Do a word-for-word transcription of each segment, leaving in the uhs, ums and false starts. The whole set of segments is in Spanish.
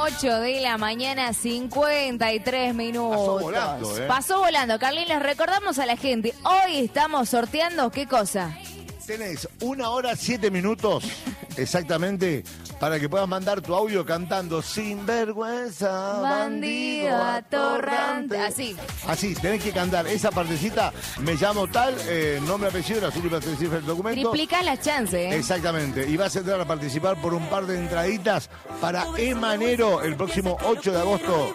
ocho de la mañana, cincuenta y tres minutos. Pasó volando, ¿eh? Pasó volando, Carlín. Les recordamos a la gente, hoy estamos sorteando, ¿qué cosa? Tenés una hora, siete minutos, exactamente, para que puedas mandar tu audio cantando Sin vergüenza, bandido, atorrante. Así. Así, tenés que cantar esa partecita. Me llamo tal, eh, nombre, apellido, las últimas tres cifras del documento. Triplica las chances, ¿eh? Exactamente, y vas a entrar a participar por un par de entraditas para Emanero el próximo ocho de agosto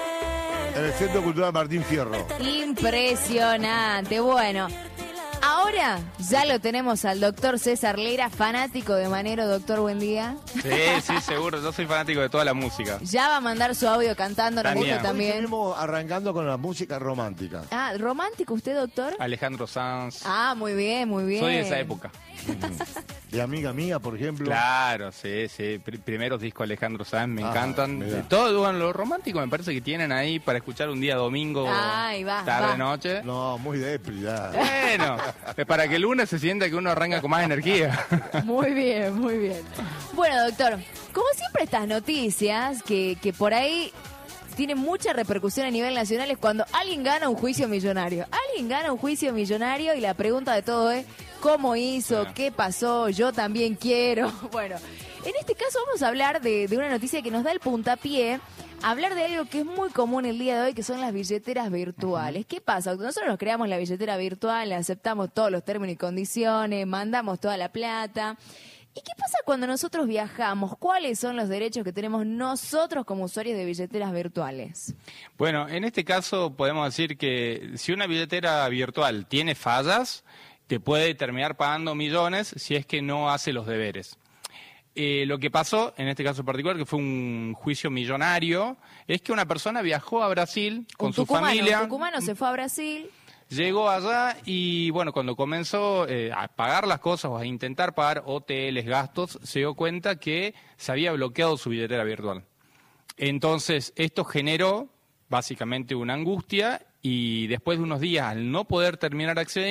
en el Centro Cultural Martín Fierro. Impresionante, bueno. Ahora ya lo tenemos al doctor César Lera, fanático de Manero. Doctor, buen día. Sí, sí, seguro. Yo soy fanático de toda la música. Ya va a mandar su audio cantando, nos gusta también. Estuvimos arrancando con la música romántica. Ah, ¿romántico usted, doctor? Alejandro Sanz. Ah, muy bien, muy bien. Soy de esa época. De Amiga Mía, por ejemplo. Claro, sí, sí. Pr- primeros discos de Alejandro Sanz me Ajá, encantan. mirá. Todo bueno, lo romántico me parece que tienen ahí para escuchar un día domingo, Ay, va, tarde, va. noche. No, muy depri, ya. Bueno, es para que el lunes se sienta que uno arranca con más energía. Muy bien, muy bien. Bueno, doctor, como siempre estas noticias que, que por ahí tienen mucha repercusión a nivel nacional es cuando alguien gana un juicio millonario. Alguien gana un juicio millonario y la pregunta de todo es ¿cómo hizo? Claro. ¿Qué pasó? Yo también quiero. Bueno, en este caso vamos a hablar de, de una noticia que nos da el puntapié. Hablar de algo que es muy común el día de hoy, que son las billeteras virtuales. ¿Qué pasa? Nosotros nos creamos la billetera virtual, aceptamos todos los términos y condiciones, mandamos toda la plata. ¿Y qué pasa cuando nosotros viajamos? ¿Cuáles son los derechos que tenemos nosotros como usuarios de billeteras virtuales? Bueno, en este caso podemos decir que si una billetera virtual tiene fallas, te puede terminar pagando millones si es que no hace los deberes. Eh, lo que pasó, en este caso particular, que fue un juicio millonario, es que una persona viajó a Brasil con Un su tucumano, familia. un tucumano se fue a Brasil. Llegó allá y, bueno, cuando comenzó eh, a pagar las cosas o a intentar pagar hoteles, gastos, se dio cuenta que se había bloqueado su billetera virtual. Entonces, esto generó básicamente una angustia y después de unos días, al no poder terminar accediendo,